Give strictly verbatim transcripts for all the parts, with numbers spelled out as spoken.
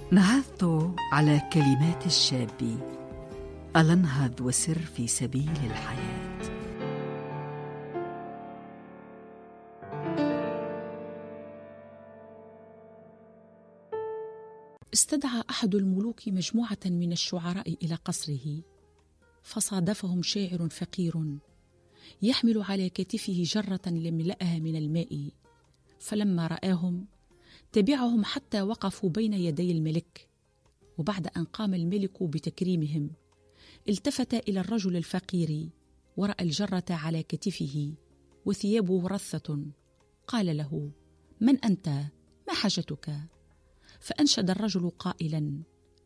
نهضت على كلمات الشاب، ألا انهض وسر في سبيل الحياة. استدعى أحد الملوك مجموعة من الشعراء إلى قصره، فصادفهم شاعر فقير يحمل على كتفه جرة ليملأها من الماء، فلما رآهم تبعهم حتى وقفوا بين يدي الملك. وبعد أن قام الملك بتكريمهم التفت إلى الرجل الفقير ورأى الجرة على كتفه وثيابه رثة، قال له: من أنت؟ ما حاجتك؟ فأنشد الرجل قائلا: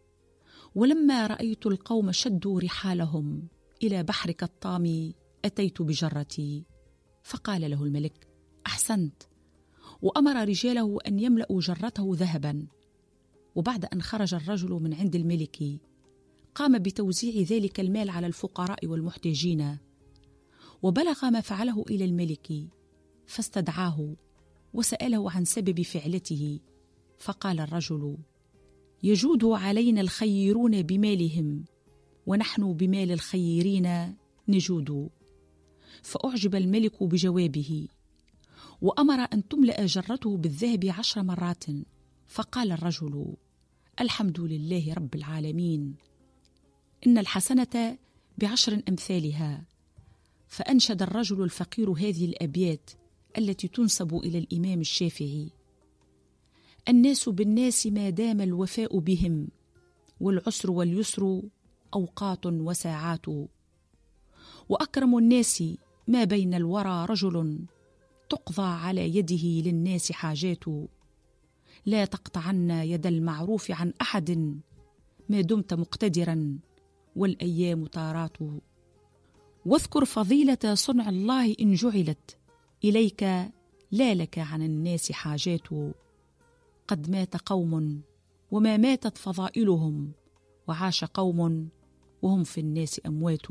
ولما رأيت القوم شدوا رحالهم إلى بحر كالطام أتيت بجرتي. فقال له الملك: أحسنت، وأمر رجاله أن يملأوا جرته ذهبا. وبعد أن خرج الرجل من عند الملك قام بتوزيع ذلك المال على الفقراء والمحتاجين، وبلغ ما فعله إلى الملك فاستدعاه وسأله عن سبب فعلته. فقال الرجل: يجود علينا الخيرون بمالهم ونحن بمال الخيرين نجود. فأعجب الملك بجوابه وأمر أن تملأ جرته بالذهب عشر مرات. فقال الرجل: الحمد لله رب العالمين، إن الحسنة بعشر أمثالها. فأنشد الرجل الفقير هذه الأبيات التي تنسب إلى الإمام الشافعي: الناس بالناس ما دام الوفاء بهم، والعسر واليسر أوقات وساعات، وأكرم الناس ما بين الورى رجل تقضى على يده للناس حاجات، لا تقطعن يد المعروف عن أحد ما دمت مقتدرا والأيام طارات. واذكر فضيلة صنع الله إن جعلت إليك، لا لك عن الناس حاجات. قد مات قوم وما ماتت فضائلهم، وعاش قوم وهم في الناس أموات.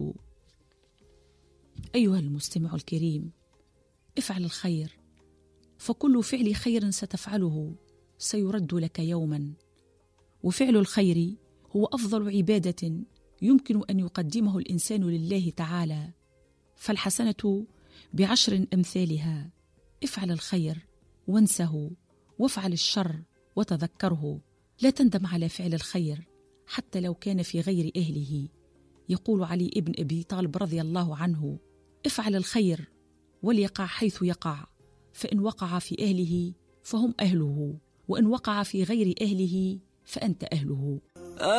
أيها المستمع الكريم، افعل الخير، فكل فعل خير ستفعله سيرد لك يوما. وفعل الخير هو أفضل عبادة يمكن أن يقدمه الإنسان لله تعالى، فالحسنة بعشر أمثالها. افعل الخير وانسه، وافعل الشر وتذكره. لا تندم على فعل الخير حتى لو كان في غير أهله. يقول علي ابن أبي طالب رضي الله عنه: افعل الخير وليقع حيث يقع، فإن وقع في أهله فهم أهله، وإن وقع في غير أهله فأنت أهله.